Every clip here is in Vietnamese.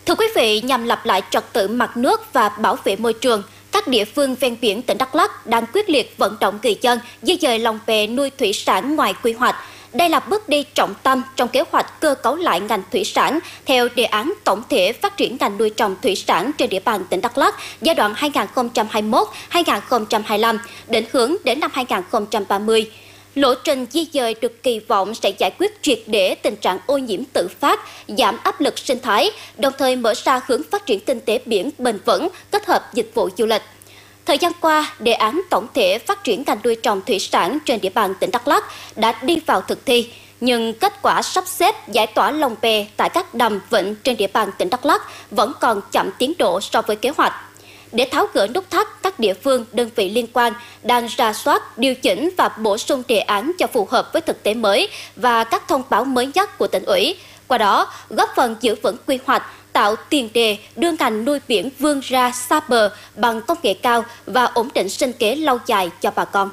Thưa quý vị, nhằm lập lại trật tự mặt nước và bảo vệ môi trường, các địa phương ven biển tỉnh Đắk Lắk đang quyết liệt vận động người dân di dời lồng bè nuôi thủy sản ngoài quy hoạch. Đây là bước đi trọng tâm trong kế hoạch cơ cấu lại ngành thủy sản theo đề án tổng thể phát triển ngành nuôi trồng thủy sản trên địa bàn tỉnh Đắk Lắk giai đoạn 2021-2025, định hướng đến năm 2030. Lộ trình di dời được kỳ vọng sẽ giải quyết triệt để tình trạng ô nhiễm tự phát, giảm áp lực sinh thái, đồng thời mở ra hướng phát triển kinh tế biển bền vững kết hợp dịch vụ du lịch. Thời gian qua, đề án tổng thể phát triển ngành nuôi trồng thủy sản trên địa bàn tỉnh Đắk Lắk đã đi vào thực thi, nhưng kết quả sắp xếp giải tỏa lồng bè tại các đầm vịnh trên địa bàn tỉnh Đắk Lắk vẫn còn chậm tiến độ so với kế hoạch. Để tháo gỡ nút thắt, các địa phương, đơn vị liên quan đang rà soát, điều chỉnh và bổ sung đề án cho phù hợp với thực tế mới và các thông báo mới nhất của tỉnh ủy. Qua đó, góp phần giữ vững quy hoạch, tạo tiền đề đưa ngành nuôi biển vươn ra xa bờ bằng công nghệ cao và ổn định sinh kế lâu dài cho bà con.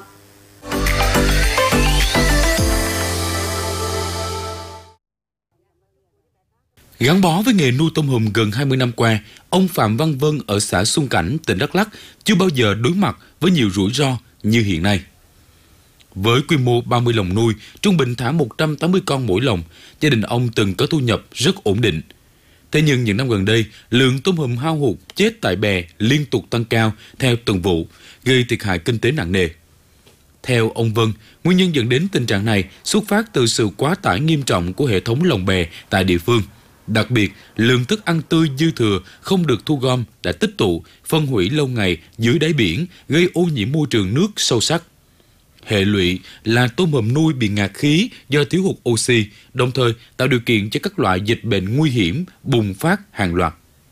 Gắn bó với nghề nuôi tôm hùm gần 20 năm qua, ông Phạm Văn Vân ở xã Xuân Cảnh, tỉnh Đắk Lắk chưa bao giờ đối mặt với nhiều rủi ro như hiện nay. Với quy mô 30 lồng nuôi, trung bình thả 180 con mỗi lồng, gia đình ông từng có thu nhập rất ổn định. Thế nhưng những năm gần đây, lượng tôm hùm hao hụt chết tại bè liên tục tăng cao theo từng vụ, gây thiệt hại kinh tế nặng nề. Theo ông Vân, nguyên nhân dẫn đến tình trạng này xuất phát từ sự quá tải nghiêm trọng của hệ thống lồng bè tại địa phương. Đặc biệt, lượng thức ăn tươi dư thừa không được thu gom đã tích tụ, phân hủy lâu ngày dưới đáy biển, gây ô nhiễm môi trường nước sâu sắc. Hệ lụy là tôm hùm nuôi bị ngạt khí do thiếu hụt oxy, đồng thời tạo điều kiện cho các loại dịch bệnh nguy hiểm bùng phát hàng loạt.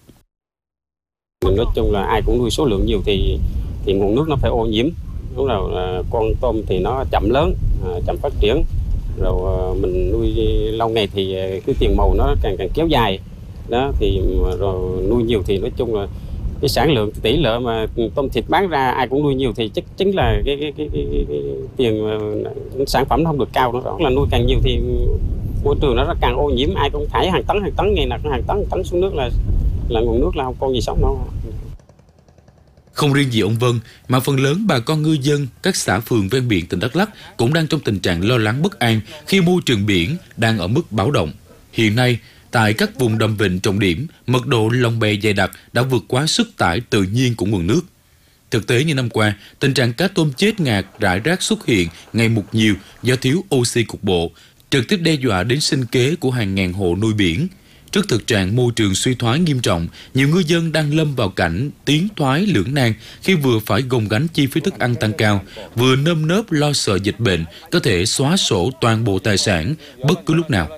Nói chung là ai cũng nuôi số lượng nhiều thì nguồn nước nó phải ô nhiễm. Lúc nào là con tôm thì nó chậm lớn, chậm phát triển. Rồi mình nuôi lâu ngày thì cái tiền màu nó càng kéo dài. Đó thì rồi nuôi nhiều thì nói chung là cái sản lượng tỷ lệ mà tôm thịt bán ra ai cũng nuôi nhiều thì chắc chính là cái tiền sản phẩm nó không được cao nữa. Đó là nuôi càng nhiều thì môi trường nó càng ô nhiễm, ai cũng thải hàng tấn ngày nào hàng tấn xuống nước là nguồn nước là không còn gì sống đâu. Không riêng gì ông Vân, mà phần lớn bà con ngư dân các xã phường ven biển tỉnh Đắk Lắk cũng đang trong tình trạng lo lắng bất an khi môi trường biển đang ở mức báo động. Hiện nay, tại các vùng đầm vịnh trọng điểm, mật độ lồng bè dày đặc đã vượt quá sức tải tự nhiên của nguồn nước. Thực tế như năm qua, tình trạng cá tôm chết ngạt rải rác xuất hiện ngày một nhiều do thiếu oxy cục bộ, trực tiếp đe dọa đến sinh kế của hàng ngàn hộ nuôi biển. Trước thực trạng môi trường suy thoái nghiêm trọng, nhiều ngư dân đang lâm vào cảnh tiến thoái lưỡng nan khi vừa phải gồng gánh chi phí thức ăn tăng cao, vừa nơm nớp lo sợ dịch bệnh có thể xóa sổ toàn bộ tài sản bất cứ lúc nào.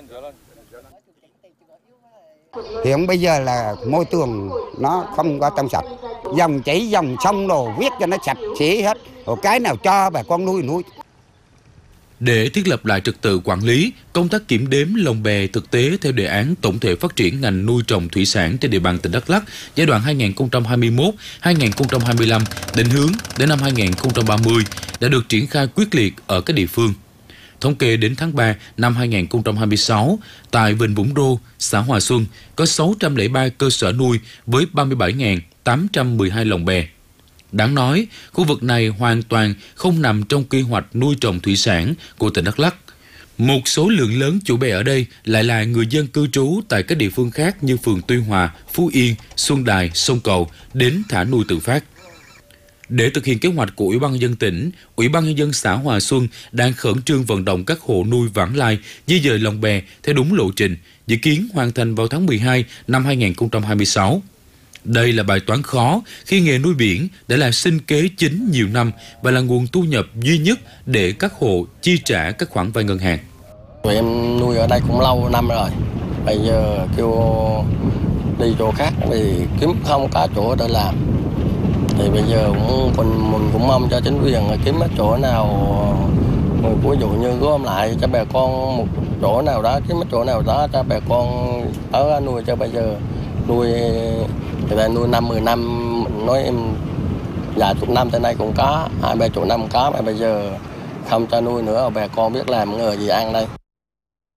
Hiện bây giờ là môi trường nó không có trong sạch, dòng chảy dòng sông đồ viết cho nó sạch sẽ hết, rồi cái nào cho bà con nuôi. Để thiết lập lại trật tự quản lý, công tác kiểm đếm lồng bè thực tế theo đề án tổng thể phát triển ngành nuôi trồng thủy sản trên địa bàn tỉnh Đắk Lắk giai đoạn 2021-2025, định hướng đến năm 2030 đã được triển khai quyết liệt ở các địa phương. Thống kê đến tháng 3 năm 2026, tại Vịnh Vũng Rô, xã Hòa Xuân, có 603 cơ sở nuôi với 37.812 lồng bè. Đáng nói, khu vực này hoàn toàn không nằm trong quy hoạch nuôi trồng thủy sản của tỉnh Đắk Lắk. Một số lượng lớn chủ bè ở đây lại là người dân cư trú tại các địa phương khác như phường Tuy Hòa, Phú Yên, Xuân Đài, Sông Cầu đến thả nuôi tự phát. Để thực hiện kế hoạch của Ủy ban nhân dân tỉnh, Ủy ban nhân dân xã Hòa Xuân đang khẩn trương vận động các hộ nuôi vãng lai di dời lồng bè theo đúng lộ trình, dự kiến hoàn thành vào tháng 12 năm 2026. Đây là bài toán khó khi nghề nuôi biển đã là sinh kế chính nhiều năm và là nguồn thu nhập duy nhất để các hộ chi trả các khoản vay ngân hàng. Tụi em nuôi ở đây cũng lâu năm rồi, bây giờ kêu đi chỗ khác thì kiếm không có chỗ để làm. Thì bây giờ mình cũng mong cho chính quyền kiếm cái chỗ nào, ví dụ như gom lại cho bà con một chỗ nào đó, kiếm cái chỗ nào đó cho bà con ở nuôi. Cho bây giờ nuôi người ta nuôi 5-10 năm, nói em vài chục năm tới nay cũng có, 20-30 năm có, mà bây giờ không cho nuôi nữa, bà con biết làm nghề gì ăn đây.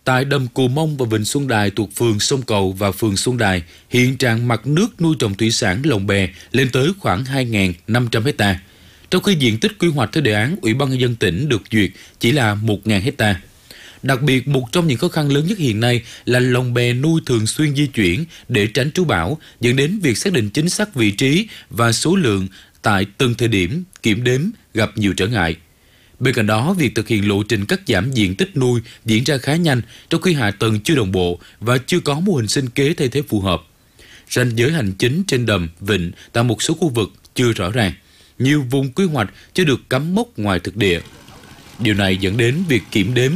Tại đầm Cù Mông và Vịnh Xuân Đài thuộc phường Sông Cầu và phường Xuân Đài, hiện trạng mặt nước nuôi trồng thủy sản lồng bè lên tới khoảng 2.500 hectare. Trong khi diện tích quy hoạch theo đề án Ủy ban Nhân dân tỉnh được duyệt chỉ là 1.000 hectare. Đặc biệt, một trong những khó khăn lớn nhất hiện nay là lồng bè nuôi thường xuyên di chuyển để tránh trú bão, dẫn đến việc xác định chính xác vị trí và số lượng tại từng thời điểm kiểm đếm gặp nhiều trở ngại. Bên cạnh đó, việc thực hiện lộ trình cắt giảm diện tích nuôi diễn ra khá nhanh, trong khi hạ tầng chưa đồng bộ và chưa có mô hình sinh kế thay thế phù hợp. Ranh giới hành chính trên đầm, vịnh tại một số khu vực chưa rõ ràng. Nhiều vùng quy hoạch chưa được cắm mốc ngoài thực địa. Điều này dẫn đến việc kiểm đếm